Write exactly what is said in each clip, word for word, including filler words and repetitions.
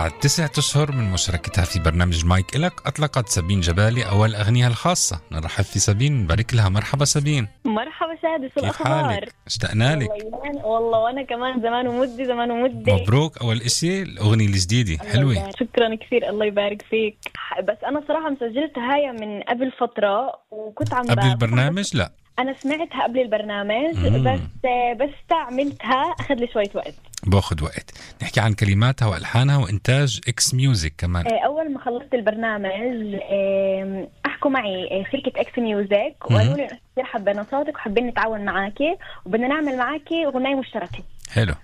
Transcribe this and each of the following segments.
بعد تسعة أشهر من مشاركتها في برنامج مايك إلك أطلقت سابين جبالي أول أغنية الخاصة. نرحب في سابين، نبارك لها. مرحبا سابين. مرحبا سادس، كيف الأخبار؟ حالك؟ اشتقنا لك والله, والله وأنا كمان زمان ومدي زمان ومدي. مبروك أول إشي الأغنية الجديدة حلوة. شكرا كثير، الله يبارك فيك. بس أنا صراحة مسجلتها هاي من قبل فترة وكنت عم قبل البرنامج؟ لا أنا سمعتها قبل البرنامج. مم. بس بس استعملتها أخذ لي شوية وقت. باخد وقت. نحكي عن كلماتها وألحانها وإنتاج إكس ميوزك كمان. أول ما خلصت البرنامج أحكوا معي شركة إكس ميوزك وقالوا لي كثير حبينا صوتك وحابين نتعاون معاكي وبدنا نعمل معاكي أغنية مشتركة. حلو.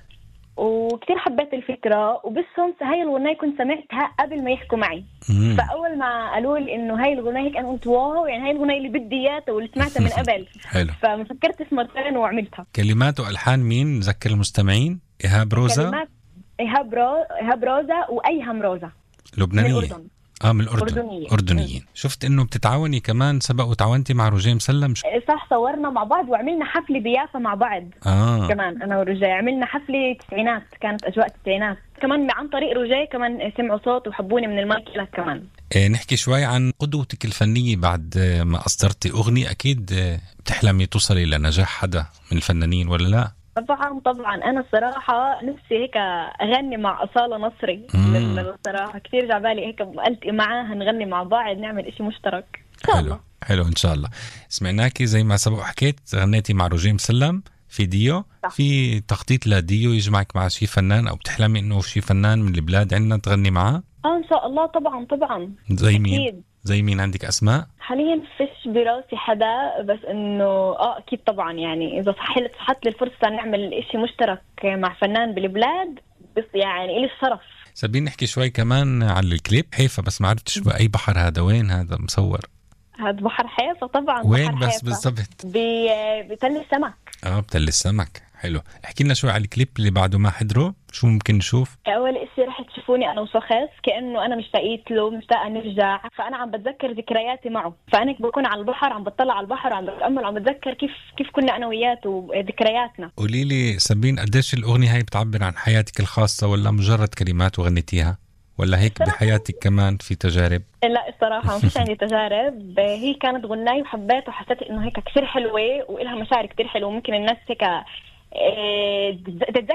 وكتير حبيت الفكرة، وبالصمت هاي الغنية كنت سمعتها قبل ما يحكوا معي. مم. فأول ما قالوا لي إنه هاي الغنية هيك أنا قلت واو، يعني هاي الغنية اللي بدي إياها واللي سمعتها من قبل. حلو. فمفكرت مرتين وعملتها. كلمات وألحان مين؟ نذكر المستمعين. إيهاب روزا. كلمات إيهاب رو... إيهاب روزا وأيهم روزا. لبنانية. من الأردن. اه من الأردن. أردنية. أردنيين. شفت إنه بتتعاوني كمان، سبق وتعاونتي مع روجيه مسلم. صح، صورنا مع بعض وعملنا حفلة بيافا مع بعض. آه. كمان أنا وروجيه عملنا حفلة تسعينات، كانت أجواء التسعينات. كمان عن طريق روجيه كمان سمعوا صوت وحبوني من المايك لك كمان. إيه، نحكي شوي عن قدوتك الفنية بعد ما أصدرتي أغنية. أكيد بتحلمي توصلي لنجاح حدا من الفنانين ولا لا؟ طبعا طبعا. انا الصراحه نفسي هيك اغني مع أصالة نصري. الصراحه كثير جعبالي هيك التقي معاها نغني مع بعض، نعمل إشي مشترك. حلو حلو ان شاء الله. سمعناكي زي ما سبق حكيت غنيتي مع روجيه مسلم في ديو. صح. في تخطيط لديو يجمعك مع شي فنان، او بتحلمي انه شي فنان من البلاد عندنا تغني معاه؟ اه ان شاء الله. طبعا طبعا. زي مين؟ أكيد. زي مين عندك اسماء؟ حاليا فيش براسي حدا، بس انه اه اكيد طبعا، يعني اذا صحت صحت لي الفرصه نعمل اشي مشترك مع فنان بالبلاد بس يعني الي الشرف. سابين نحكي شوي كمان على الكليب حيفا، بس ما عرفتش باي بحر هذا، وين هذا مصور؟ هذا بحر حيفا طبعا. وين بحر بس بالضبط؟ بتل السمك. اه بتل السمك. حلو. احكي لنا شوي على الكليب اللي بعده ما حضره، شو ممكن نشوف؟ اول شيء رح تشوفوني انا وشخص كانه انا مشتاقيت له، مشتاقه نرجع، فانا عم بتذكر ذكرياتي معه. فانا بكون على البحر عم بطلع على البحر وعم بتامل وعم بتذكر كيف كيف كنا انا وياه وذكرياتنا. قولي لي سابين، قديش الاغنيه هاي بتعبر عن حياتك الخاصه، ولا مجرد كلمات وغنيتيها، ولا هيك بحياتك كمان في تجارب؟ لا الصراحه ما فيش عندي تجارب. هي كانت غنايه وحبيتها وحسيت انه هيك كثير حلوه وإلها مشاعر كثير حلوه، ممكن الناس هيك